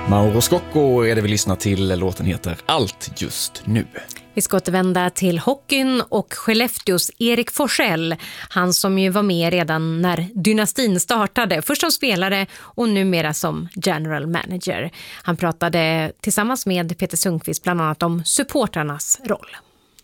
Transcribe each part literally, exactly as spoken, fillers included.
Mauro Scocco är det vi lyssnar till. Låten heter Allt just nu. Vi ska återvända till hockeyn och Skellefteås Erik Forsell. Han som ju var med redan när dynastin startade. Först som spelare och numera som general manager. Han pratade tillsammans med Peter Sundqvist bland annat om supportrarnas roll.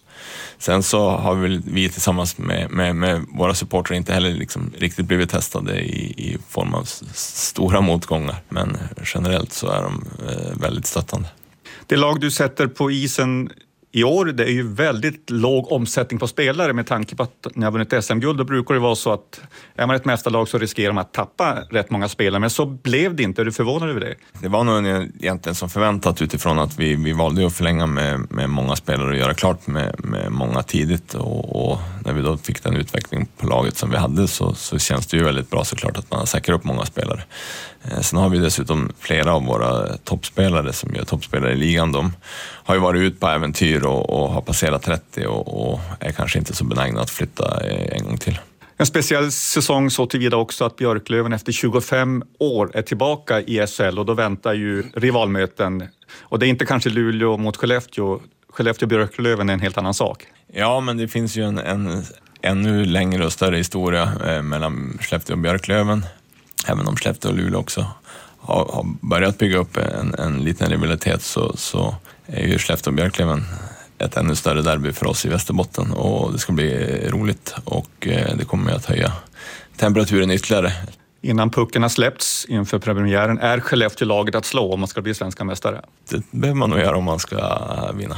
Sen så har vi, vi tillsammans med, med, med våra supportrar inte heller liksom riktigt blivit testade i, i form av stora motgångar. Men generellt så är de eh, väldigt stöttande. Det lag du sätter på isen i år, det är ju väldigt låg omsättning på spelare med tanke på att när jag vunnit S M-guld då brukar det vara så att är man ett mästarlag så riskerar man att tappa rätt många spelare. Men så blev det inte. Är du förvånad över det? Det var nog egentligen som förväntat utifrån att vi, vi valde att förlänga med, med många spelare och göra klart med, med många tidigt. Och, och när vi då fick den utveckling på laget som vi hade så, så känns det ju väldigt bra såklart att man säkrar upp många spelare. Sen har vi dessutom flera av våra toppspelare som är toppspelare i ligan. De har ju varit ut på äventyr och, och har passerat trettio och, och är kanske inte så benägna att flytta en gång till. En speciell säsong så tillvida också att Björklöven efter tjugofem år är tillbaka i S H L och då väntar ju rivalmöten. Och det är inte kanske Luleå mot Skellefteå. Skellefteå-Björklöven är en helt annan sak. Ja, men det finns ju en, en ännu längre och större historia eh, mellan Skellefteå och Björklöven. Även om Skellefteå och Luleå också har, har börjat bygga upp en, en liten rivalitet så, så är ju Skellefteå och Björklöven ett ännu större derby för oss i Västerbotten och det ska bli roligt och eh, det kommer att höja temperaturen ytterligare. Innan pucken har släppts inför premiären är Skellefteå-laget att slå om man ska bli svenska mästare? Det behöver man nog göra om man ska vinna.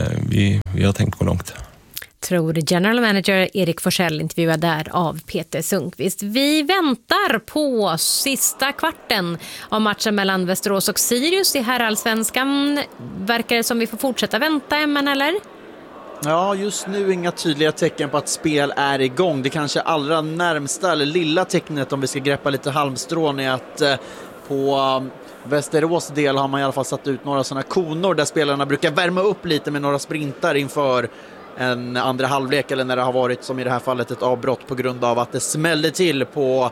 Vi, vi har tänkt gå långt. Tror general manager Erik Forsell, intervjuad där av Peter Sundqvist. Vi väntar på sista kvarten av matchen mellan Västerås och Sirius i herrallsvenskan. Verkar det som vi får fortsätta vänta, men eller? Ja, just nu inga tydliga tecken på att spel är igång. Det kanske allra närmsta eller lilla tecknet om vi ska greppa lite halmstrån är att eh, på Västerås del har man i alla fall satt ut några sådana konor där spelarna brukar värma upp lite med några sprintar inför en andra halvlek eller när det har varit som i det här fallet ett avbrott på grund av att det smällde till på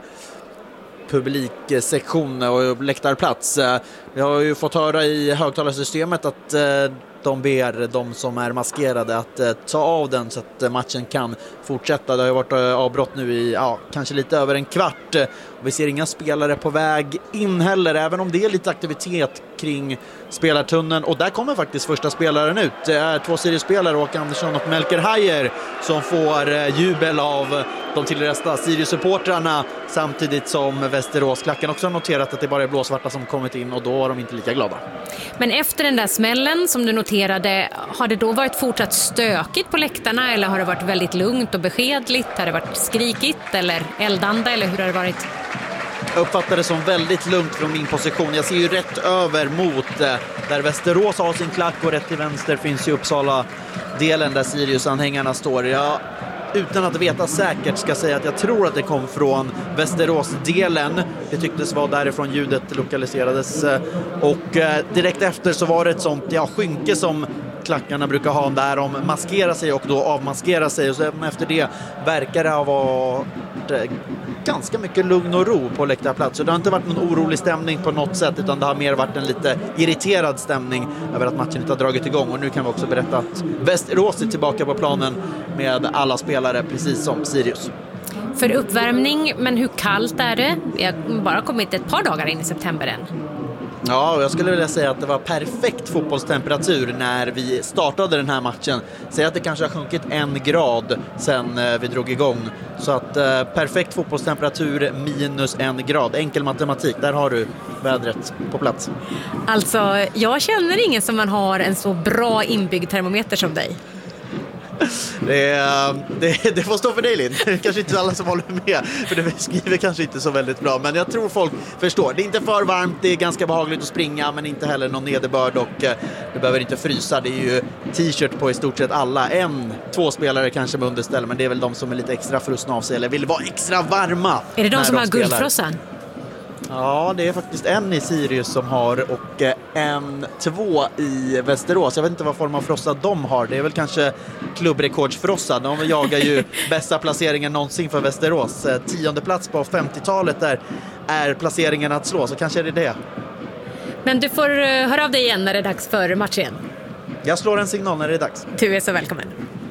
publiksektion och läktarplats. Vi har ju fått höra i högtalarsystemet att de ber de som är maskerade att ta av den så att matchen kan fortsätta. Det har ju varit avbrott nu i ja, kanske lite över en kvart. Vi ser inga spelare på väg in heller, även om det är lite aktivitet kring spelartunneln. Och där kommer faktiskt första spelaren ut. Det är två Sirius-spelare, Åke Andersson och Melker Hajer, som får jubel av de tillresta Sirius-supportrarna, samtidigt som Västeråsklacken också har noterat att det bara är blåsvarta som kommit in och då var de inte lika glada. Men efter den där smällen som du noterade, har det då varit fortsatt stökigt på läktarna eller har det varit väldigt lugnt och beskedligt? Har det varit skrikigt eller eldande eller hur har det varit? Jag uppfattar det som väldigt lugnt från min position. Jag ser ju rätt över mot där Västerås har sin klack och rätt till vänster finns ju Uppsala-delen där Sirius-anhängarna står. Jag, utan att veta säkert, ska säga att jag tror att det kom från Västerås-delen. Det tycktes vara därifrån ljudet lokaliserades. Och direkt efter så var det ett sånt ja, skynke som klackarna brukar ha där de maskerar sig och då avmaskerar sig. Och så efter det verkar det ha varit ganska mycket lugn och ro på läktarplats. Så det har inte varit någon orolig stämning på något sätt, utan det har mer varit en lite irriterad stämning över att matchen inte har dragit igång. Och nu kan vi också berätta att Västerås är tillbaka på planen med alla spelare, precis som Sirius. För uppvärmning, men hur kallt är det? Vi har bara kommit ett par dagar in i september än. Ja, jag skulle vilja säga att det var perfekt fotbollstemperatur när vi startade den här matchen. Säg att det kanske har sjunkit en grad sen vi drog igång. Så att eh, perfekt fotbollstemperatur minus en grad. Enkel matematik, där har du vädret på plats. Alltså, jag känner ingen som man har en så bra inbyggd termometer som dig. Det, det, det får stå för dig, Linn. Kanske inte alla som håller med, för det skriver kanske inte så väldigt bra, men jag tror folk förstår. Det är inte för varmt, det är ganska behagligt att springa, men inte heller någon nederbörd och du behöver inte frysa. Det är ju t-shirt på i stort sett alla. En, två spelare kanske med underställ, men det är väl de som är lite extra frusna av sig eller vill vara extra varma. Är det de som de har spelar. guldfrossan? Ja, det är faktiskt en i Sirius som har och en, två i Västerås. Jag vet inte vad form av frossa de har. Det är väl kanske klubbrekordsfrossa. De jagar ju bästa placeringen någonsin för Västerås. Tionde plats på femtiotalet där är placeringen att slå, så kanske är det det. Men du får höra av dig igen när det är dags för match igen. Jag slår en signal när det är dags. Du är så välkommen.